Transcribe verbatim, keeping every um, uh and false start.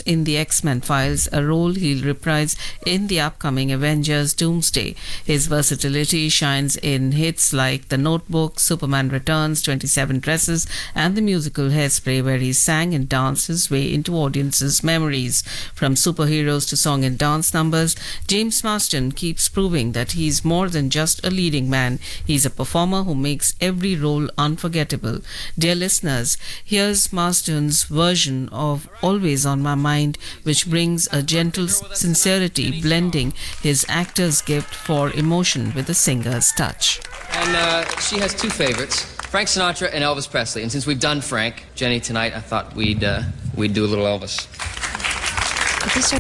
in the X-Men Files, a role he'll reprise in the upcoming Avengers Doomsday. His versatility shines in hits like The Notebook, Superman Returns, twenty-seven Dresses, and the musical Hairspray, where he sang and danced his way into audiences' memories. From superheroes to song and dance numbers, James Marsden keeps proving that he's more than just a leading man. He's a performer who makes every role unforgettable. Dear listeners, here's Marsden's version of Always on My Mind, which brings a gentle sincerity, blending his actor's gift for emotion with a singer's touch. And uh, she has two favorites, Frank Sinatra and Elvis Presley. And since we've done Frank, Jenny, tonight, I thought we'd, uh, we'd do a little Elvis.